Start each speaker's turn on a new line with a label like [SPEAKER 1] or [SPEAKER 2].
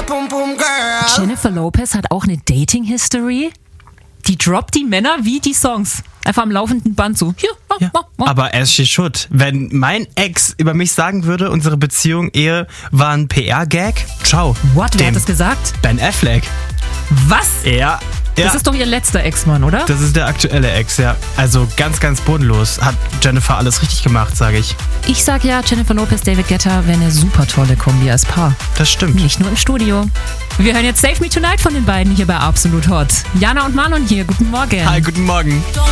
[SPEAKER 1] Jennifer Lopez hat auch eine Dating-History. Die droppt die Männer wie die Songs. Einfach am laufenden Band so. Hier,
[SPEAKER 2] Aber as she should. Wenn mein Ex über mich sagen würde, unsere Beziehung, Ehe war ein PR-Gag, ciao.
[SPEAKER 1] What? Wer hat das gesagt?
[SPEAKER 2] Ben Affleck.
[SPEAKER 1] Was?
[SPEAKER 2] Ja.
[SPEAKER 1] Das ist doch ihr letzter Ex-Mann, oder?
[SPEAKER 2] Das ist der aktuelle Ex, ja. Also ganz, ganz bodenlos. Hat Jennifer alles richtig gemacht, sage ich.
[SPEAKER 1] Ich sag ja, Jennifer Lopez, David Guetta wäre eine super tolle Kombi als Paar.
[SPEAKER 2] Das stimmt.
[SPEAKER 1] Nicht nur im Studio. Wir hören jetzt Save Me Tonight von den beiden hier bei Absolut Hot. Jana und Manon hier, guten Morgen.
[SPEAKER 2] Hi, guten Morgen.